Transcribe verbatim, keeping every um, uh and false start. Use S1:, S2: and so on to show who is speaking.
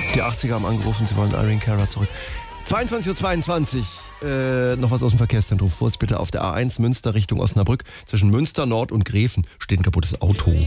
S1: Die achtziger haben angerufen, sie wollen Irene Cara zurück. zweiundzwanzig Uhr zweiundzwanzig. Äh, noch was aus dem Verkehrszentrum. Vorsicht bitte auf der A eins Münster Richtung Osnabrück. Zwischen Münster Nord und Gräfen steht ein kaputtes Auto.